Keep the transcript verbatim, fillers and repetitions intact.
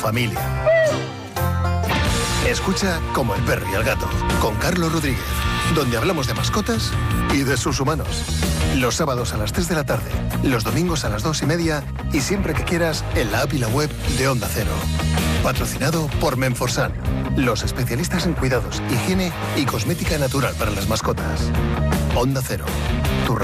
familia. Escucha Como el perro y el gato, con Carlos Rodríguez, donde hablamos de mascotas y de sus humanos. Los sábados a las tres de la tarde, los domingos a las dos y media y siempre que quieras en la app y la web de Onda Cero. Patrocinado por Menforsan, los especialistas en cuidados, higiene y cosmética natural para las mascotas. Onda Cero, tu radio.